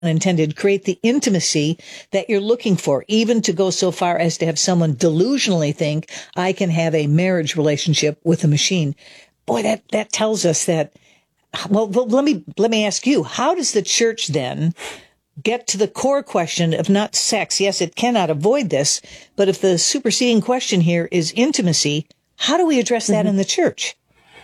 intended, create the intimacy that you're looking for, even to go so far as to have someone delusionally think I can have a marriage relationship with a machine. Boy, that tells us that. Well, let me ask you, how does the church then get to the core question of not sex? Yes, it cannot avoid this, but if the superseding question here is intimacy, how do we address that in the church?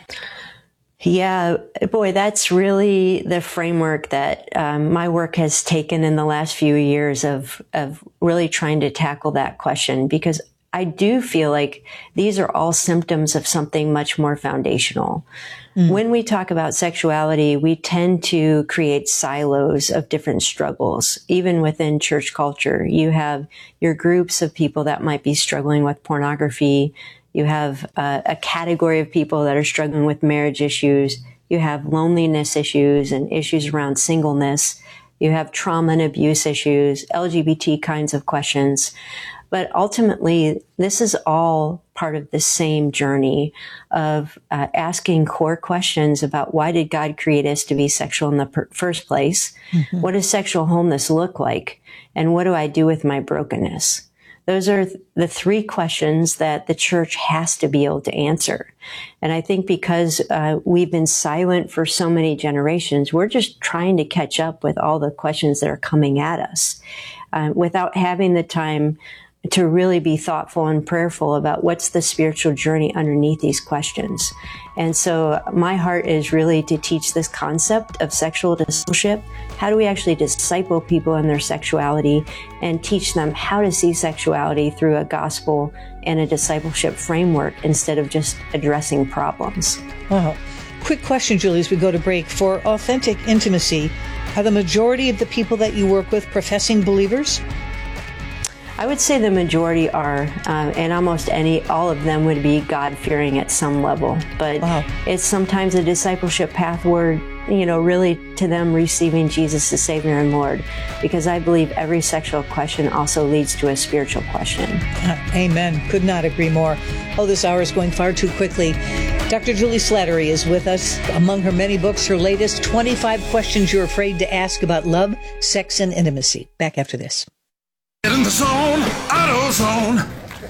Yeah, boy, that's really the framework that my work has taken in the last few years of really trying to tackle that question, because I do feel like these are all symptoms of something much more foundational. When we talk about sexuality, we tend to create silos of different struggles. Even within church culture, you have your groups of people that might be struggling with pornography. You have a category of people that are struggling with marriage issues. You have loneliness issues and issues around singleness. You have trauma and abuse issues, LGBT kinds of questions. But ultimately, this is all part of the same journey of asking core questions about why did God create us to be sexual in the first place? Mm-hmm. What does sexual wholeness look like? And what do I do with my brokenness? Those are the three questions that the church has to be able to answer. And I think because we've been silent for so many generations, we're just trying to catch up with all the questions that are coming at us without having the time to really be thoughtful and prayerful about what's the spiritual journey underneath these questions. And so my heart is really to teach this concept of sexual discipleship. How do we actually disciple people in their sexuality and teach them how to see sexuality through a gospel and a discipleship framework instead of just addressing problems? Wow. Quick question, Julie, as we go to break. For authentic intimacy, are the majority of the people that you work with professing believers? I would say the majority are, and almost all of them would be God-fearing at some level. But It's sometimes a discipleship path where, really to them receiving Jesus as Savior and Lord, because I believe every sexual question also leads to a spiritual question. Amen. Could not agree more. Oh, this hour is going far too quickly. Dr. Julie Slattery is with us. Among her many books, her latest, 25 Questions You're Afraid to Ask About Love, Sex, and Intimacy. Back after this. Get in the zone, AutoZone.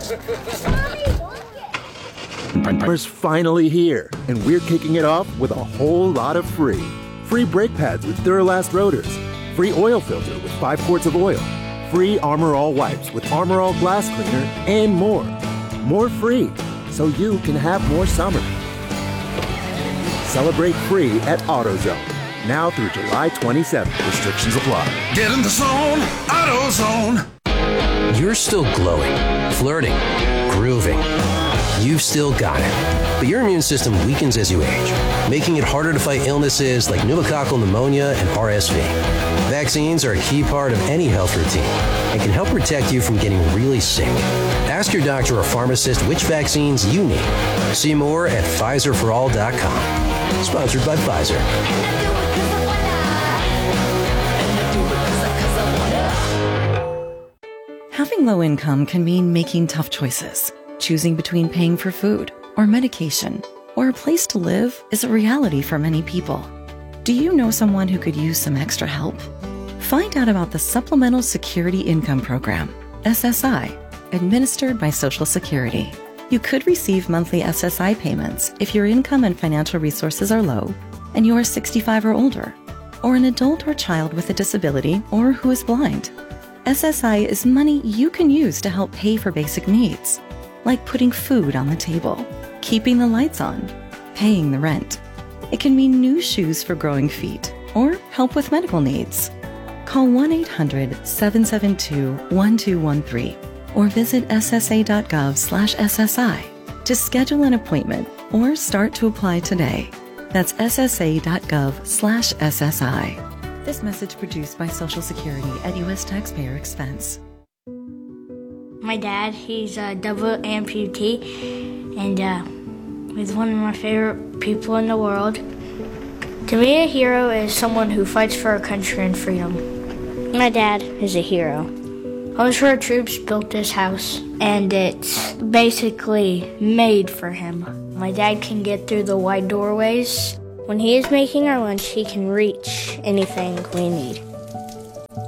Summer's finally here, and we're kicking it off with a whole lot of free. Free brake pads with Duralast rotors. Free oil filter with 5 quarts of oil. Free Armor All wipes with Armor All glass cleaner, and more. More free, so you can have more summer. Celebrate free at AutoZone. Now through July 27th. Restrictions apply. Get in the zone, AutoZone. You're still glowing, flirting, grooving. You've still got it. But your immune system weakens as you age, making it harder to fight illnesses like pneumococcal pneumonia and RSV. Vaccines are a key part of any health routine and can help protect you from getting really sick. Ask your doctor or pharmacist which vaccines you need. See more at PfizerForAll.com. Sponsored by Pfizer. Having low income can mean making tough choices. Choosing between paying for food or medication or a place to live is a reality for many people. Do you know someone who could use some extra help? Find out about the Supplemental Security Income Program, SSI, administered by Social Security. You could receive monthly SSI payments if your income and financial resources are low and you are 65 or older, or an adult or child with a disability or who is blind. SSI is money you can use to help pay for basic needs, like putting food on the table, keeping the lights on, paying the rent. It can mean new shoes for growing feet or help with medical needs. Call 1-800-772-1213 or visit ssa.gov/SSI to schedule an appointment or start to apply today. That's ssa.gov/SSI. This message produced by Social Security at U.S. taxpayer expense. My dad, he's a double amputee, and he's one of my favorite people in the world. To me, a hero is someone who fights for our country and freedom. My dad is a hero. Onshore troops built this house, and it's basically made for him. My dad can get through the wide doorways. When he is making our lunch, he can reach anything we need.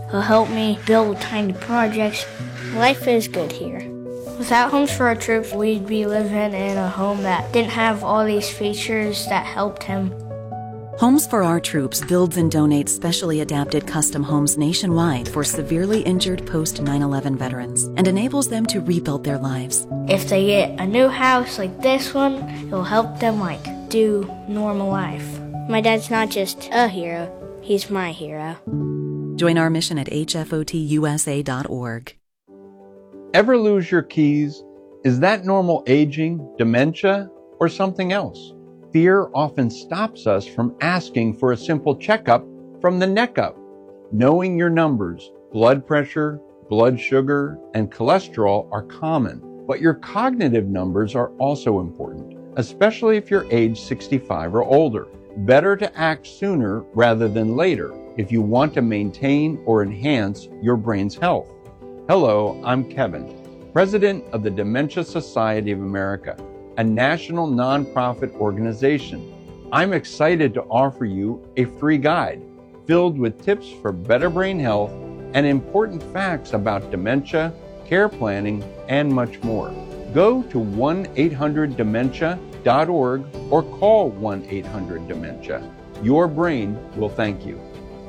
He'll help me build tiny projects. Life is good here. Without Homes for Our Troops, we'd be living in a home that didn't have all these features that helped him. Homes for Our Troops builds and donates specially adapted custom homes nationwide for severely injured post-9/11 veterans and enables them to rebuild their lives. If they get a new house like this one, it'll help them do normal life. My dad's not just a hero, he's my hero. Join our mission at hfotusa.org. Ever lose your keys? Is that normal aging, dementia, or something else? Fear often stops us from asking for a simple checkup from the neck up. Knowing your numbers, blood pressure, blood sugar, and cholesterol are common, but your cognitive numbers are also important, especially if you're age 65 or older. Better to act sooner rather than later if you want to maintain or enhance your brain's health. Hello, I'm Kevin, President of the Dementia Society of America, a national nonprofit organization. I'm excited to offer you a free guide filled with tips for better brain health and important facts about dementia, care planning, and much more. Go to 1-800-DEMENTIA.org or call 1-800-DEMENTIA. Your brain will thank you.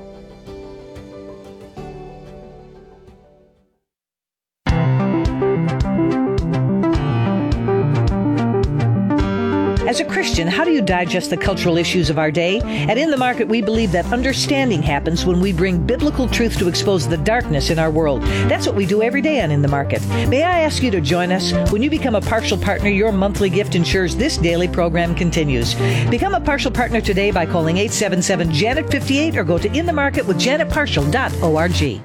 As a Christian, how do you digest the cultural issues of our day? At In the Market, we believe that understanding happens when we bring biblical truth to expose the darkness in our world. That's what we do every day on In the Market. May I ask you to join us? When you become a partial partner, your monthly gift ensures this daily program continues. Become a partial partner today by calling 877-JANET-58 or go to inthemarketwithjanetpartial.org.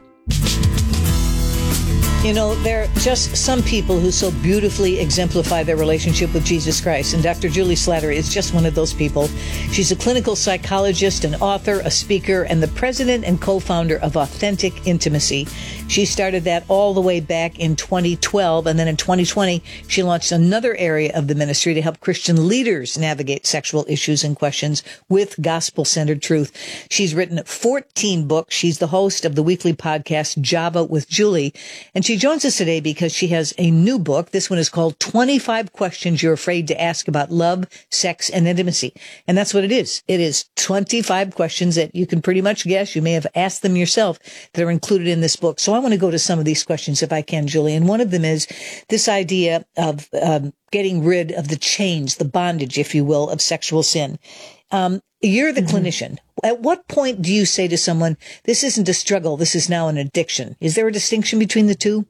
You know, there are just some people who so beautifully exemplify their relationship with Jesus Christ, and Dr. Julie Slattery is just one of those people. She's a clinical psychologist, an author, a speaker, and the president and co-founder of Authentic Intimacy. She started that all the way back in 2012, and then in 2020, she launched another area of the ministry to help Christian leaders navigate sexual issues and questions with gospel-centered truth. She's written 14 books. She's the host of the weekly podcast, Java with Julie, and she joins us today because she has a new book. This one is called 25 Questions You're Afraid to Ask About Love, Sex, and Intimacy. And that's what it is. It is 25 questions that you can pretty much guess. You may have asked them yourself that are included in this book. So I want to go to some of these questions if I can, Julie. And one of them is this idea of getting rid of the chains, the bondage, if you will, of sexual sin. You're the clinician. At what point do you say to someone, this isn't a struggle, this is now an addiction? Is there a distinction between the two?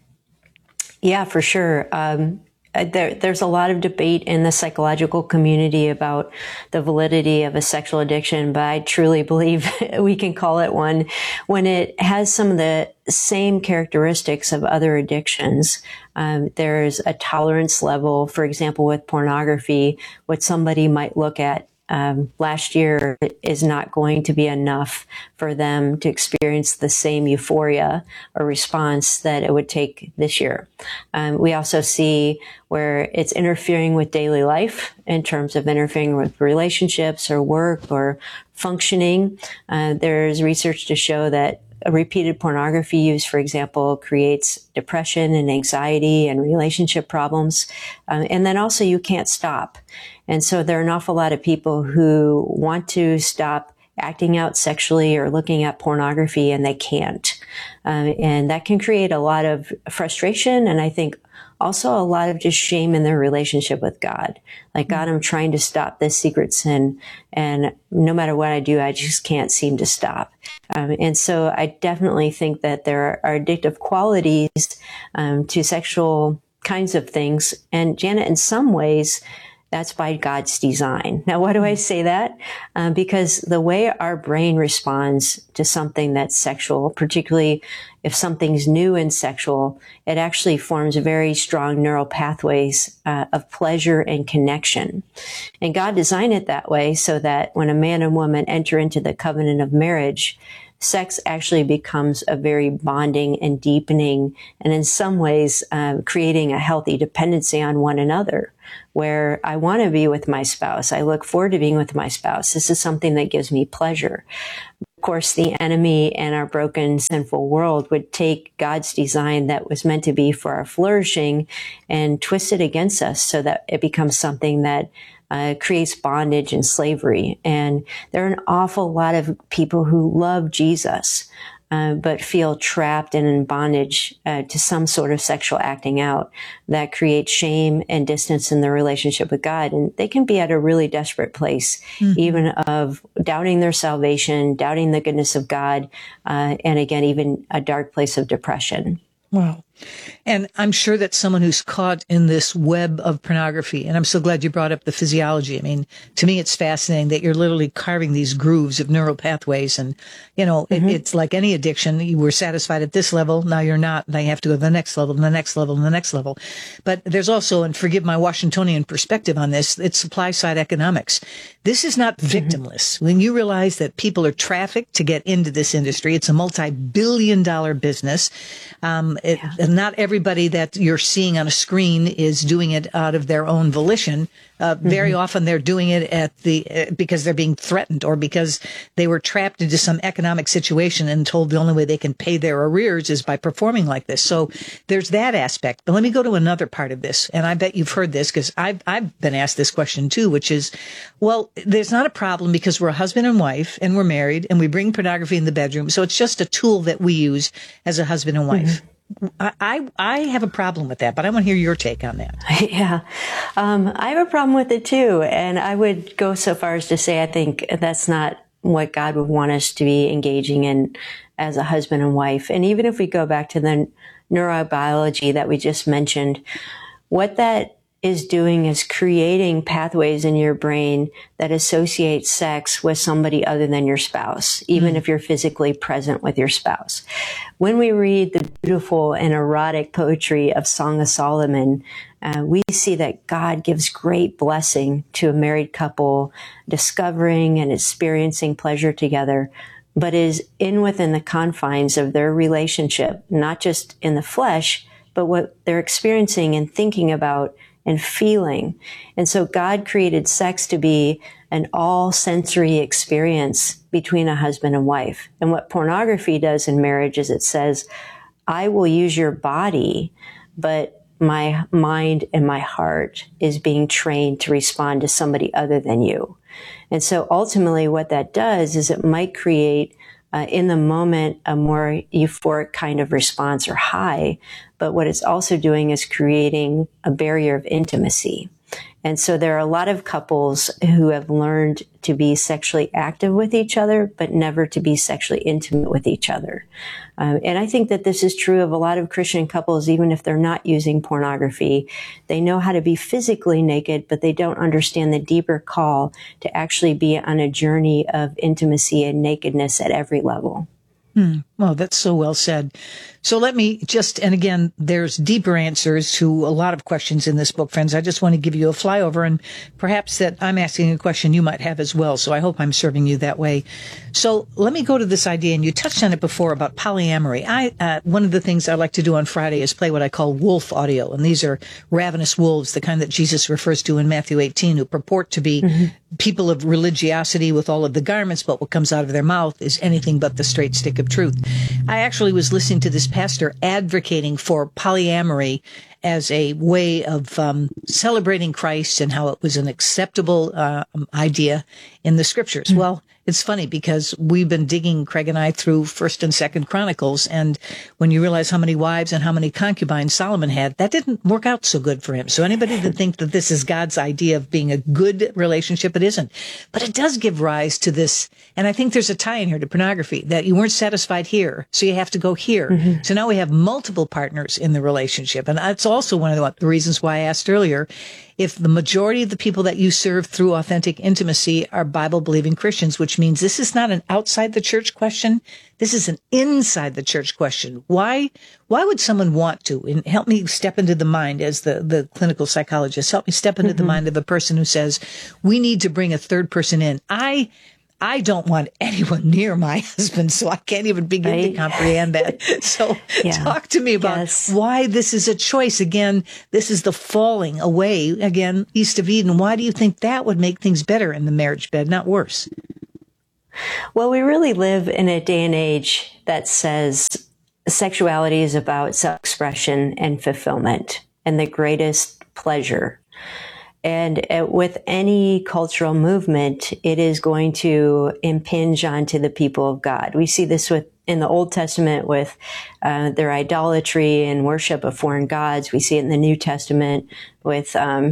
Yeah, for sure. There's a lot of debate in the psychological community about the validity of a sexual addiction, but I truly believe we can call it one when it has some of the same characteristics of other addictions. There's a tolerance level, for example, with pornography, what somebody might look at last year is not going to be enough for them to experience the same euphoria or response that it would take this year. We also see where it's interfering with daily life in terms of interfering with relationships or work or functioning. There's research to show that a repeated pornography use, for example, creates depression and anxiety and relationship problems. And then also you can't stop. And so there are an awful lot of people who want to stop acting out sexually or looking at pornography and they can't. And that can create a lot of frustration and I think also a lot of just shame in their relationship with God. Like, God, I'm trying to stop this secret sin and no matter what I do, I just can't seem to stop. And so I definitely think that there are addictive qualities to sexual kinds of things. And Janet, in some ways, that's by God's design. Now, why do I say that? Because the way our brain responds to something that's sexual, particularly if something's new and sexual, it actually forms very strong neural pathways of pleasure and connection. And God designed it that way so that when a man and woman enter into the covenant of marriage, sex actually becomes a very bonding and deepening, and in some ways, creating a healthy dependency on one another, where I want to be with my spouse. I look forward to being with my spouse. This is something that gives me pleasure. Of course, the enemy and our broken, sinful world would take God's design that was meant to be for our flourishing and twist it against us so that it becomes something that creates bondage and slavery. And there are an awful lot of people who love Jesus, but feel trapped and in bondage to some sort of sexual acting out that creates shame and distance in their relationship with God. And they can be at a really desperate place, even of doubting their salvation, doubting the goodness of God, and again, even a dark place of depression. Wow. And I'm sure that someone who's caught in this web of pornography, and I'm so glad you brought up the physiology. I mean, to me, it's fascinating that you're literally carving these grooves of neural pathways. And, you know, it's like any addiction. You were satisfied at this level. Now you're not. Now you have to go to the next level, and the next level, and the next level. But there's also, and forgive my Washingtonian perspective on this, it's supply side economics. This is not victimless. When you realize that people are trafficked to get into this industry, it's a multi-billion-dollar business. Not everybody that you're seeing on a screen is doing it out of their own volition. Very often they're doing it because they're being threatened or because they were trapped into some economic situation and told the only way they can pay their arrears is by performing like this. So there's that aspect. But let me go to another part of this. And I bet you've heard this because I've been asked this question too, which is, well, there's not a problem because we're a husband and wife and we're married and we bring pornography in the bedroom. So it's just a tool that we use as a husband and wife. I have a problem with that, but I want to hear your take on that. Yeah. I have a problem with it too. And I would go so far as to say, I think that's not what God would want us to be engaging in as a husband and wife. And even if we go back to the neurobiology that we just mentioned, what that is doing is creating pathways in your brain that associate sex with somebody other than your spouse, even if you're physically present with your spouse. When we read the beautiful and erotic poetry of Song of Solomon, we see that God gives great blessing to a married couple discovering and experiencing pleasure together, but is within the confines of their relationship, not just in the flesh, but what they're experiencing and thinking about and feeling. And so God created sex to be an all sensory experience between a husband and wife. And what pornography does in marriage is it says, I will use your body, but my mind and my heart is being trained to respond to somebody other than you. And so ultimately what that does is it might create in the moment a more euphoric kind of response or high, but what it's also doing is creating a barrier of intimacy. And so there are a lot of couples who have learned to be sexually active with each other, but never to be sexually intimate with each other. And I think that this is true of a lot of Christian couples, even if they're not using pornography. They know how to be physically naked, but they don't understand the deeper call to actually be on a journey of intimacy and nakedness at every level. Well, that's so well said. So let me just, and again, there's deeper answers to a lot of questions in this book, friends. I just want to give you a flyover and perhaps that I'm asking a question you might have as well. So I hope I'm serving you that way. So let me go to this idea, and you touched on it before about polyamory. One of the things I like to do on Friday is play what I call wolf audio. And these are ravenous wolves, the kind that Jesus refers to in Matthew 18, who purport to be people of religiosity with all of the garments, but what comes out of their mouth is anything but the straight stick of truth. I actually was listening to this pastor advocating for polyamory as a way of celebrating Christ and how it was an acceptable idea in the scriptures. Well, it's funny because we've been digging, Craig and I, through 1st and 2nd Chronicles, and when you realize how many wives and how many concubines Solomon had, that didn't work out so good for him. So anybody that thinks that this is God's idea of being a good relationship, it isn't. But it does give rise to this, and I think there's a tie in here to pornography, that you weren't satisfied here, so you have to go here. So now we have multiple partners in the relationship, and that's also one of the reasons why I asked earlier, if the majority of the people that you serve through authentic intimacy are Bible-believing Christians, which means this is not an outside the church question. This is an inside the church question. Why would someone want to? And help me step into the mind as the clinical psychologist. Help me step into the mind of a person who says, we need to bring a third person in. I don't want anyone near my husband, so I can't even begin to comprehend that. So talk to me about why this is a choice. Again, this is the falling away, again, east of Eden. Why do you think that would make things better in the marriage bed, not worse? Well, we really live in a day and age that says sexuality is about self-expression and fulfillment and the greatest pleasure. And with any cultural movement, it is going to impinge onto the people of God. We see this in the Old Testament with their idolatry and worship of foreign gods. We see it in the New Testament with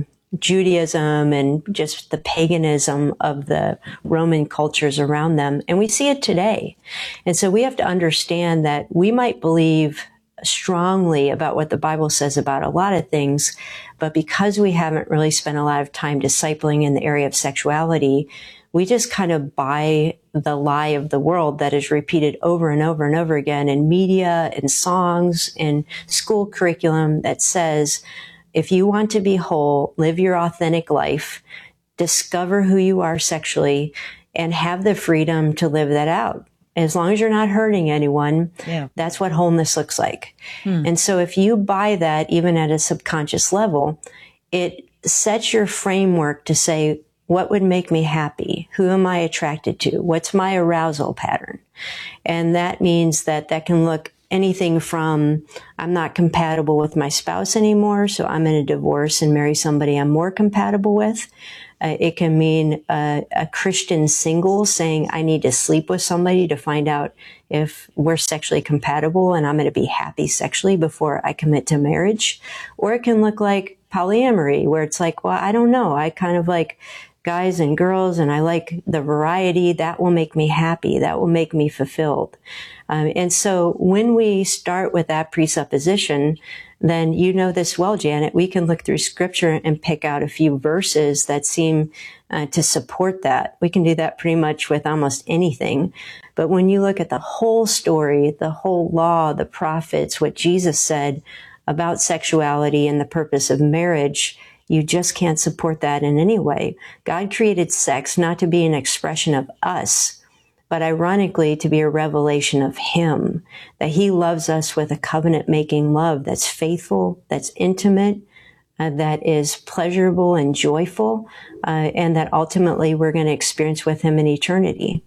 Judaism and just the paganism of the Roman cultures around them. And we see it today. And so we have to understand that we might believe strongly about what the Bible says about a lot of things, but because we haven't really spent a lot of time discipling in the area of sexuality, we just kind of buy the lie of the world that is repeated over and over and over again in media and songs and school curriculum that says, if you want to be whole, live your authentic life, discover who you are sexually, and have the freedom to live that out. As long as you're not hurting anyone, that's what wholeness looks like. And so if you buy that, even at a subconscious level, it sets your framework to say, what would make me happy? Who am I attracted to? What's my arousal pattern? And that means that can look anything from, I'm not compatible with my spouse anymore, so I'm going to divorce and marry somebody I'm more compatible with. It can mean a Christian single saying, I need to sleep with somebody to find out if we're sexually compatible and I'm going to be happy sexually before I commit to marriage. Or it can look like polyamory, where it's like, well, I don't know. I kind of like guys and girls and I like the variety. That will make me happy. That will make me fulfilled. And so when we start with that presupposition, then you know this well, Janet, we can look through scripture and pick out a few verses that seem to support that. We can do that pretty much with almost anything. But when you look at the whole story, the whole law, the prophets, what Jesus said about sexuality and the purpose of marriage, you just can't support that in any way. God created sex not to be an expression of us, but ironically to be a revelation of him, that he loves us with a covenant-making love that's faithful, that's intimate, that is pleasurable and joyful, and that ultimately we're going to experience with him in eternity.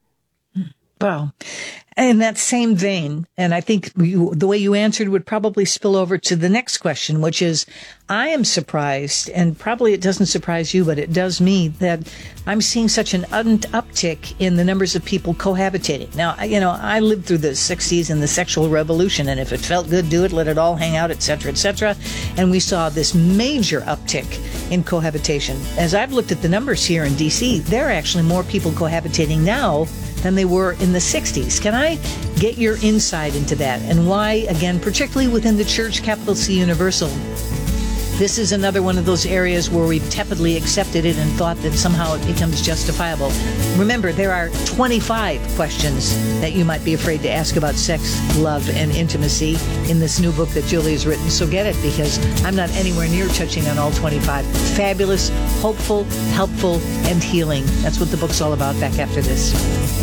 Wow. In that same vein, and I think the way you answered would probably spill over to the next question, which is, I am surprised, and probably it doesn't surprise you, but it does me, that I'm seeing such an uptick in the numbers of people cohabitating. Now, I lived through the 60s and the sexual revolution, and if it felt good, do it, let it all hang out, et cetera, et cetera. And we saw this major uptick in cohabitation. As I've looked at the numbers here in D.C., there are actually more people cohabitating now than they were in the 60s. Can I get your insight into that and why, again, particularly within the church, capital C Universal, this is another one of those areas where we've tepidly accepted it and thought that somehow it becomes justifiable. Remember, there are 25 questions that you might be afraid to ask about sex, love, and intimacy in this new book that Julie has written. So get it, because I'm not anywhere near touching on all 25. Fabulous, hopeful, helpful, and healing. That's what the book's all about. Back after this.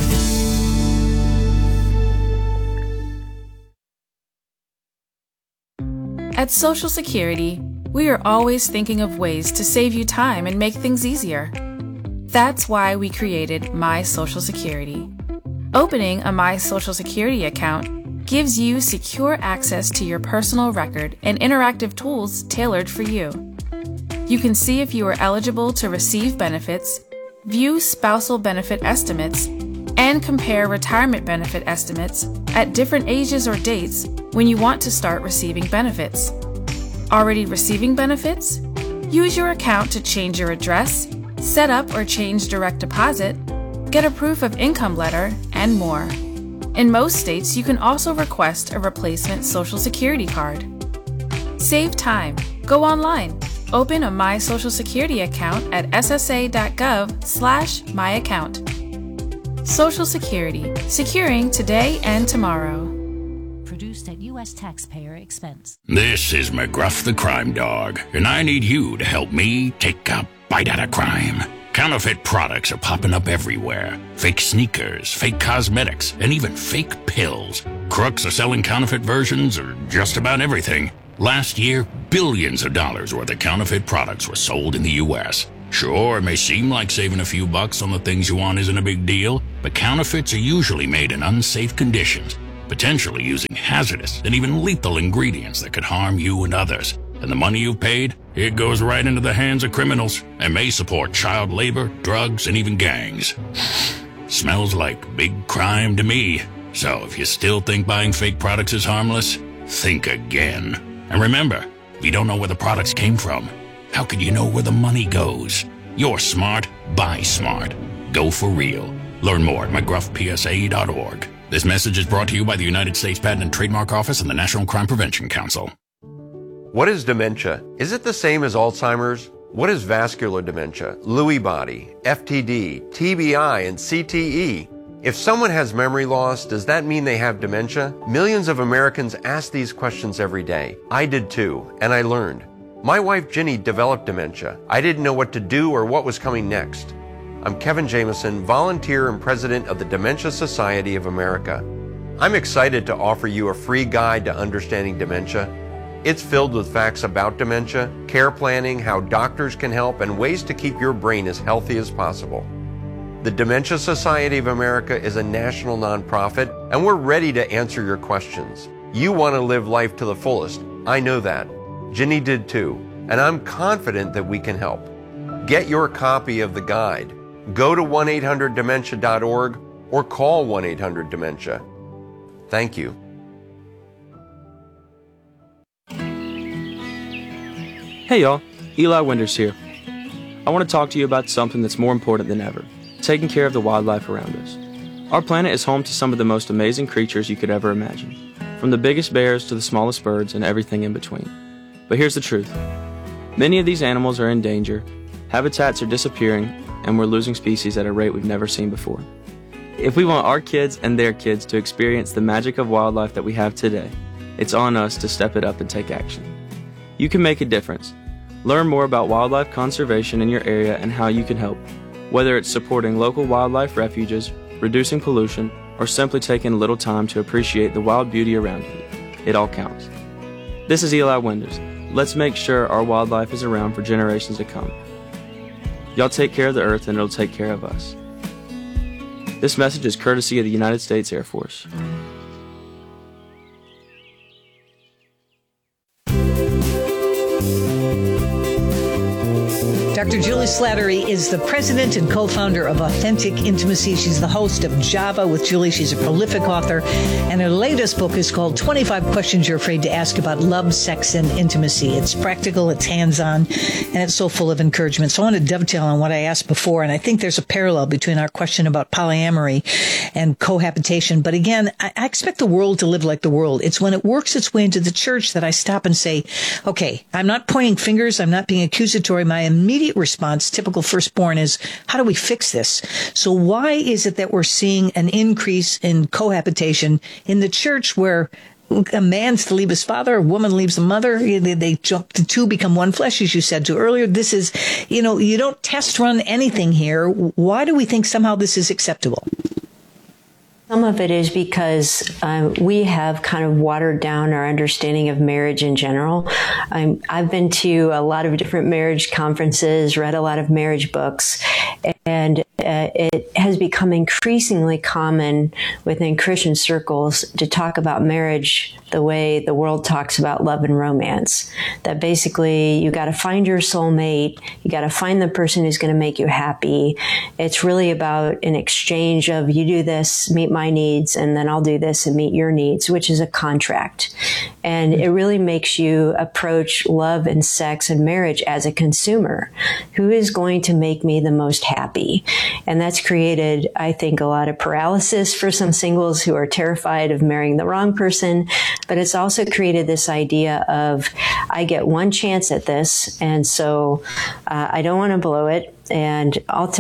At Social Security, we are always thinking of ways to save you time and make things easier. That's why we created My Social Security. Opening a My Social Security account gives you secure access to your personal record and interactive tools tailored for you. You can see if you are eligible to receive benefits, view spousal benefit estimates, and compare retirement benefit estimates at different ages or dates when you want to start receiving benefits. Already receiving benefits? Use your account to change your address, set up or change direct deposit, get a proof of income letter, and more. In most states, you can also request a replacement Social Security card. Save time. Go online. Open a My Social Security account at ssa.gov/myaccount. Social Security, securing today and tomorrow. Produced at U.S. taxpayer expense. This is McGruff the Crime Dog, and I need you to help me take a bite out of crime. Counterfeit products are popping up everywhere. Fake sneakers, fake cosmetics, and even fake pills. Crooks are selling counterfeit versions of just about everything. Last year, billions of dollars worth of counterfeit products were sold in the U.S. Sure, it may seem like saving a few bucks on the things you want isn't a big deal, but counterfeits are usually made in unsafe conditions, potentially using hazardous and even lethal ingredients that could harm you and others. And the money you've paid, it goes right into the hands of criminals and may support child labor, drugs, and even gangs. Smells like big crime to me. So if you still think buying fake products is harmless, think again. And remember, if you don't know where the products came from, how could you know where the money goes? You're smart, buy smart. Go for real. Learn more at mcgruffpsa.org. This message is brought to you by the United States Patent and Trademark Office and the National Crime Prevention Council. What is dementia? Is it the same as Alzheimer's? What is vascular dementia, Lewy body, FTD, TBI, and CTE? If someone has memory loss, does that mean they have dementia? Millions of Americans ask these questions every day. I did too, and I learned. My wife Ginny developed dementia. I didn't know what to do or what was coming next. I'm Kevin Jameson, volunteer and president of the Dementia Society of America. I'm excited to offer you a free guide to understanding dementia. It's filled with facts about dementia, care planning, how doctors can help, and ways to keep your brain as healthy as possible. The Dementia Society of America is a national nonprofit, and we're ready to answer your questions. You want to live life to the fullest. I know that. Ginny did too, and I'm confident that we can help. Get your copy of the guide. Go to 1-800-DEMENTIA.org or call 1-800-DEMENTIA. Thank you. Hey y'all, Eli Winders here. I want to talk to you about something that's more important than ever, taking care of the wildlife around us. Our planet is home to some of the most amazing creatures you could ever imagine, from the biggest bears to the smallest birds and everything in between. But here's the truth. Many of these animals are in danger, habitats are disappearing, and we're losing species at a rate we've never seen before. If we want our kids and their kids to experience the magic of wildlife that we have today, it's on us to step it up and take action. You can make a difference. Learn more about wildlife conservation in your area and how you can help, whether it's supporting local wildlife refuges, reducing pollution, or simply taking a little time to appreciate the wild beauty around you. It all counts. This is Eli Winders. Let's make sure our wildlife is around for generations to come. Y'all take care of the earth and it'll take care of us. This message is courtesy of the United States Air Force. Dr. Julie Slattery is the president and co-founder of Authentic Intimacy. She's the host of Java with Julie. She's a prolific author, and her latest book is called 25 Questions You're Afraid to Ask About Love, Sex, and Intimacy. It's practical, it's hands-on, and it's so full of encouragement. So I want to dovetail on what I asked before, and I think there's a parallel between our question about polyamory and cohabitation. But again, I expect the world to live like the world. It's when it works its way into the church that I stop and say, okay, I'm not pointing fingers, I'm not being accusatory. My immediate response, typical firstborn, is how do we fix this? So why is it that we're seeing an increase in cohabitation in the church where a man's to leave his father, a woman leaves a mother, they jump, the two become one flesh, as you said to earlier? This is, you don't test run anything here. Why do we think somehow this is acceptable? Some of it is because we have kind of watered down our understanding of marriage in general. I've been to a lot of different marriage conferences, read a lot of marriage books, and it has become increasingly common within Christian circles to talk about marriage the way the world talks about love and romance. That basically you got to find your soulmate, you got to find the person who's going to make you happy. It's really about an exchange of you do this, meet my needs, and then I'll do this and meet your needs, which is a contract. And it really makes you approach love and sex and marriage as a consumer. Who is going to make me the most happy? And that's created, I think, a lot of paralysis for some singles who are terrified of marrying the wrong person. But it's also created this idea of, I get one chance at this, and so I don't want to blow it. And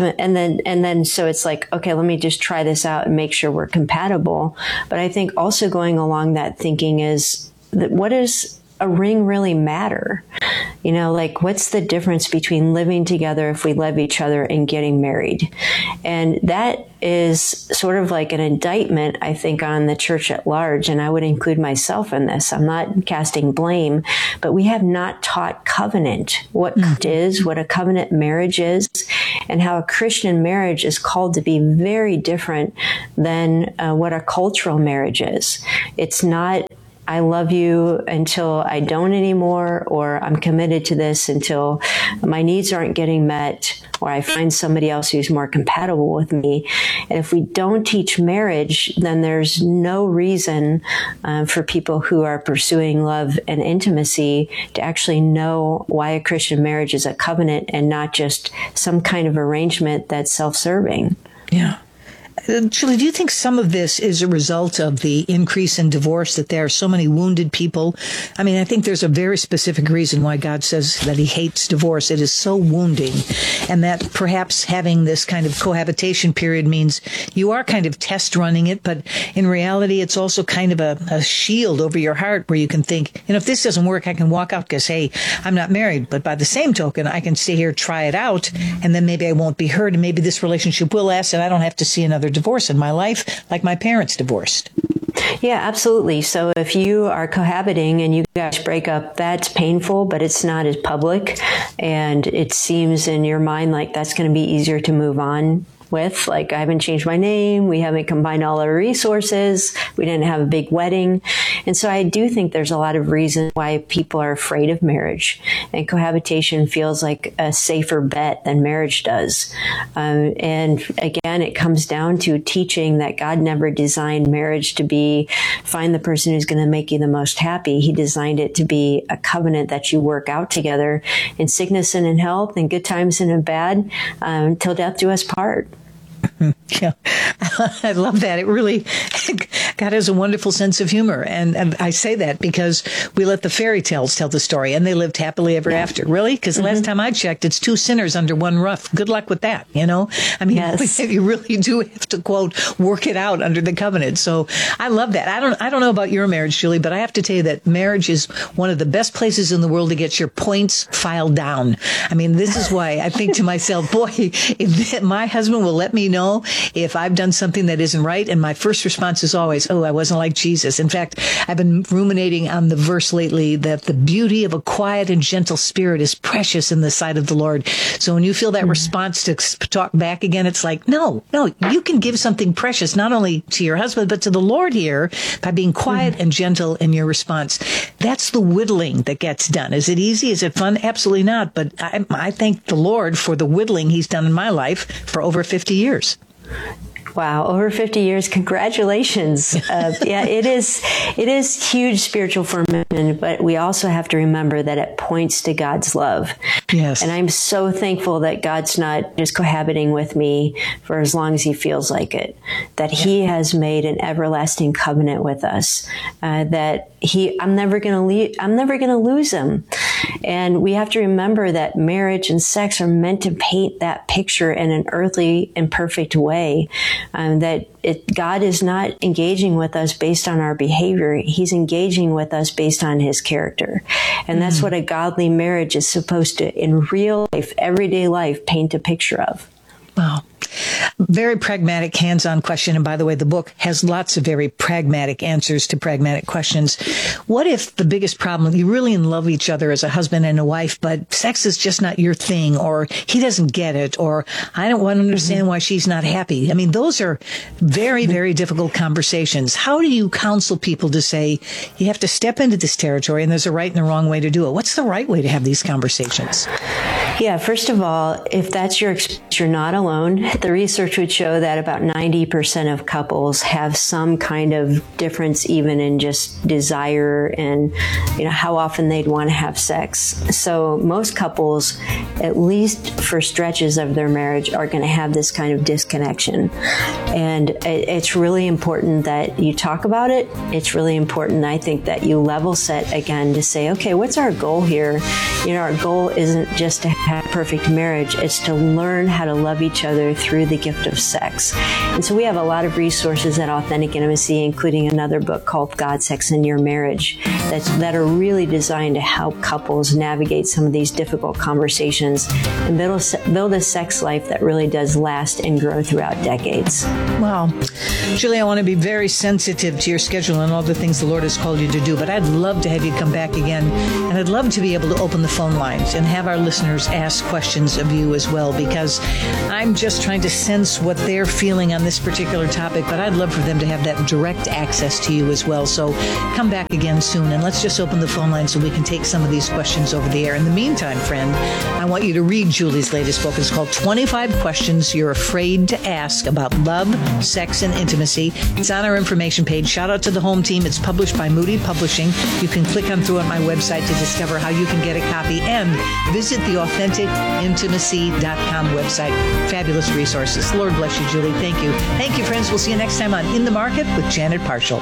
then so it's like, okay, let me just try this out and make sure we're compatible. But I think also going along that thinking is that what does a ring really matter? You know, like, what's the difference between living together if we love each other and getting married? And that is sort of like an indictment, I think, on the church at large. And I would include myself in this. I'm not casting blame, but we have not taught covenant, what it is, what a covenant marriage is, and how a Christian marriage is called to be very different than what a cultural marriage is. It's not, I love you until I don't anymore, or I'm committed to this until my needs aren't getting met, or I find somebody else who's more compatible with me. And if we don't teach marriage, then there's no reason for people who are pursuing love and intimacy to actually know why a Christian marriage is a covenant and not just some kind of arrangement that's self-serving. Yeah. Julie, do you think some of this is a result of the increase in divorce, that there are so many wounded people? I mean, I think there's a very specific reason why God says that he hates divorce. It is so wounding. And that perhaps having this kind of cohabitation period means you are kind of test running it, but in reality, it's also kind of a shield over your heart where you can think, if this doesn't work, I can walk out because, hey, I'm not married. But by the same token, I can stay here, try it out, and then maybe I won't be hurt, and maybe this relationship will last, and I don't have to see another divorce in my life like my parents divorced. Yeah, absolutely. So if you are cohabiting and you guys break up, that's painful, but it's not as public. And it seems in your mind like that's going to be easier to move on with. Like, I haven't changed my name. We haven't combined all our resources. We didn't have a big wedding. And so I do think there's a lot of reasons why people are afraid of marriage. And cohabitation feels like a safer bet than marriage does. And again, it comes down to teaching that God never designed marriage to be find the person who's going to make you the most happy. He designed it to be a covenant that you work out together in sickness and in health, in good times and in bad, till death do us part. Yeah, I love that. It really, God has a wonderful sense of humor. And I say that because we let the fairy tales tell the story, and they lived happily ever after. Really? Because the last time I checked, it's two sinners under one roof. Good luck with that, I mean, yes. You really do have to, quote, work it out under the covenant. So I love that. I don't know about your marriage, Julie, but I have to tell you that marriage is one of the best places in the world to get your points filed down. I mean, this is why I think to myself, boy, if my husband will let me know if I've done something that isn't right. And my first response is always, I wasn't like Jesus. In fact, I've been ruminating on the verse lately that the beauty of a quiet and gentle spirit is precious in the sight of the Lord. So when you feel that response to talk back again, it's like, no, you can give something precious, not only to your husband, but to the Lord here by being quiet and gentle in your response. That's the whittling that gets done. Is it easy? Is it fun? Absolutely not. But I thank the Lord for the whittling he's done in my life for over 50 years. Wow, over 50 years. Congratulations. Yeah, it is huge spiritual formation, but we also have to remember that it points to God's love. Yes. And I'm so thankful that God's not just cohabiting with me for as long as he feels like it, that he has made an everlasting covenant with us, that I'm never going to lose him. And we have to remember that marriage and sex are meant to paint that picture in an earthly, imperfect way. God is not engaging with us based on our behavior. He's engaging with us based on his character. And that's what a godly marriage is supposed to, in real life, everyday life, paint a picture of. Wow. Very pragmatic, hands-on question. And by the way, the book has lots of very pragmatic answers to pragmatic questions. What if the biggest problem, you really in love each other as a husband and a wife, but sex is just not your thing, or he doesn't get it, or I don't want to understand why she's not happy. I mean, those are very, very difficult conversations. How do you counsel people to say, you have to step into this territory and there's a right and a wrong way to do it? What's the right way to have these conversations? Yeah, first of all, if that's your experience, you're not alone. The research would show that about 90% of couples have some kind of difference, even in just desire and, how often they'd want to have sex. So most couples, at least for stretches of their marriage, are going to have this kind of disconnection. And it's really important that you talk about it. It's really important, I think, that you level set again to say, okay, what's our goal here? Our goal isn't just to have a perfect marriage. It's to learn how to love each other through the gift of sex. And so we have a lot of resources at Authentic Intimacy, including another book called God, Sex, and Your Marriage that are really designed to help couples navigate some of these difficult conversations and build a sex life that really does last and grow throughout decades. Wow. Julie, I want to be very sensitive to your schedule and all the things the Lord has called you to do, but I'd love to have you come back again, and I'd love to be able to open the phone lines and have our listeners ask questions of you as well, because I'm just trying to sense what they're feeling on this particular topic, but I'd love for them to have that direct access to you as well. So come back again soon, and let's just open the phone line so we can take some of these questions over the air. In the meantime, friend, I want you to read Julie's latest book. It's called 25 Questions You're Afraid to Ask About Love, Sex, and Intimacy. It's on our information page. Shout out to the home team. It's published by Moody Publishing. You can click on through on my website to discover how you can get a copy, and visit the AuthenticIntimacy.com website. Fabulous resources. Lord bless you, Julie. Thank you. Thank you, friends. We'll see you next time on In the Market with Janet Parshall.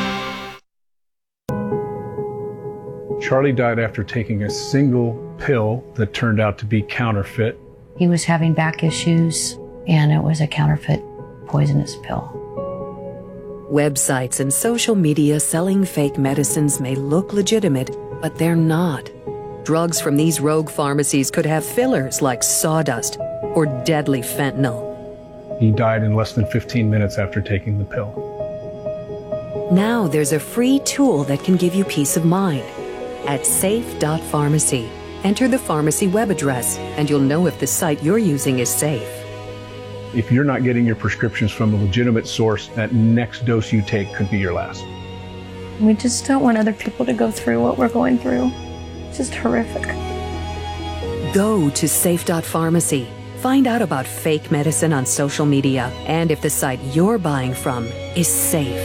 Charlie died after taking a single pill that turned out to be counterfeit. He was having back issues, and it was a counterfeit poisonous pill. Websites and social media selling fake medicines may look legitimate, but they're not. Drugs from these rogue pharmacies could have fillers like sawdust or deadly fentanyl. He died in less than 15 minutes after taking the pill. Now there's a free tool that can give you peace of mind. At safe.pharmacy, enter the pharmacy web address, and you'll know if the site you're using is safe. If you're not getting your prescriptions from a legitimate source, that next dose you take could be your last. We just don't want other people to go through what we're going through. It's just horrific. Go to safe.pharmacy. Find out about fake medicine on social media and if the site you're buying from is safe.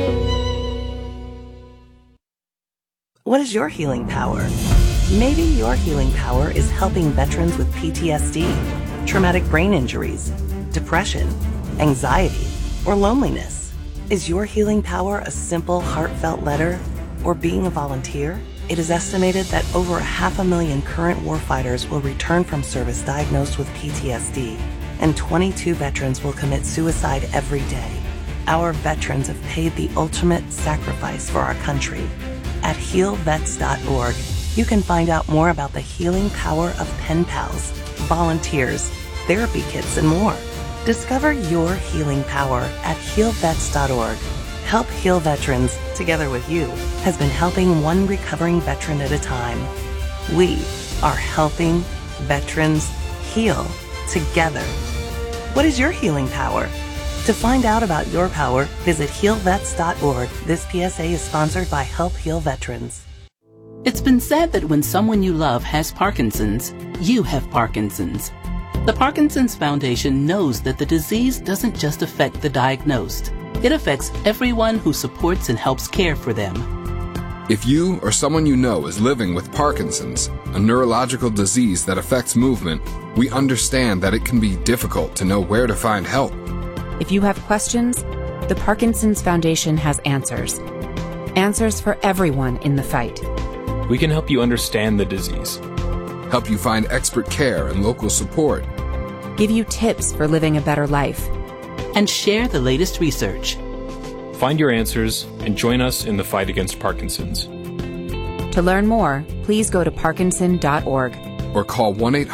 What is your healing power? Maybe your healing power is helping veterans with PTSD, traumatic brain injuries, depression, anxiety, or loneliness. Is your healing power a simple, heartfelt letter or being a volunteer? It is estimated that over 500,000 current warfighters will return from service diagnosed with PTSD, and 22 veterans will commit suicide every day. Our veterans have paid the ultimate sacrifice for our country. At healvets.org, you can find out more about the healing power of pen pals, volunteers, therapy kits, and more. Discover your healing power at healvets.org. Help Heal Veterans, together with you, has been helping one recovering veteran at a time. We are helping veterans heal together. What is your healing power? To find out about your power, visit healvets.org. This PSA is sponsored by Help Heal Veterans. It's been said that when someone you love has Parkinson's, you have Parkinson's. The Parkinson's Foundation knows that the disease doesn't just affect the diagnosed. It affects everyone who supports and helps care for them. If you or someone you know is living with Parkinson's, a neurological disease that affects movement, we understand that it can be difficult to know where to find help. If you have questions, the Parkinson's Foundation has answers. Answers for everyone in the fight. We can help you understand the disease, help you find expert care and local support, give you tips for living a better life, and share the latest research. Find your answers and join us in the fight against Parkinson's. To learn more, please go to parkinson.org or call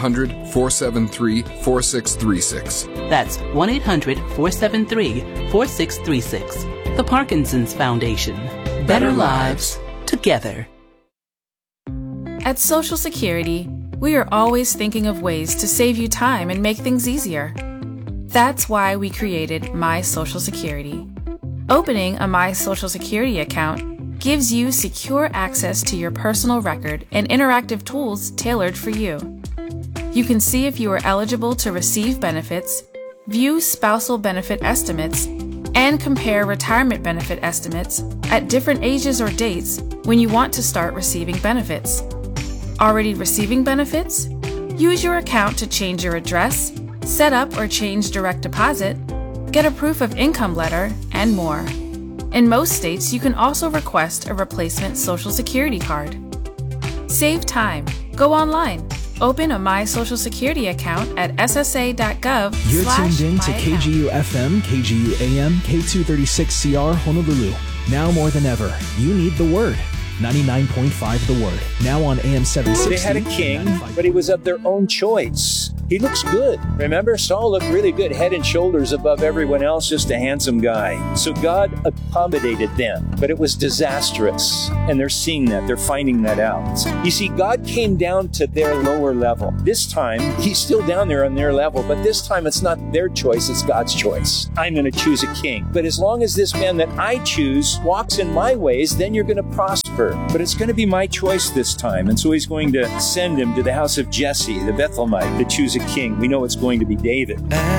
1-800-473-4636. That's 1-800-473-4636. The Parkinson's Foundation. Better lives together. At Social Security, we are always thinking of ways to save you time and make things easier. That's why we created My Social Security. Opening a My Social Security account gives you secure access to your personal record and interactive tools tailored for you. You can see if you are eligible to receive benefits, view spousal benefit estimates, and compare retirement benefit estimates at different ages or dates when you want to start receiving benefits. Already receiving benefits? Use your account to change your address, set up or change direct deposit, get a proof of income letter, and more. In most states, you can also request a replacement Social Security card. Save time. Go online. Open a My Social Security account at ssa.gov. You're tuned in to KGU FM, KGU AM, K236CR Honolulu. Now more than ever, you need the Word. 99.5 The Word. Now on AM 760. They had a king, but he was of their own choice. He looks good. Remember, Saul looked really good, head and shoulders above everyone else, just a handsome guy. So God accommodated them, but it was disastrous. And they're seeing that. They're finding that out. You see, God came down to their lower level. This time, he's still down there on their level, but this time it's not their choice, it's God's choice. I'm going to choose a king. But as long as this man that I choose walks in my ways, then you're going to prosper. But it's going to be my choice this time. And so he's going to send him to the house of Jesse, the Bethlehemite, to choose a king. We know it's going to be David.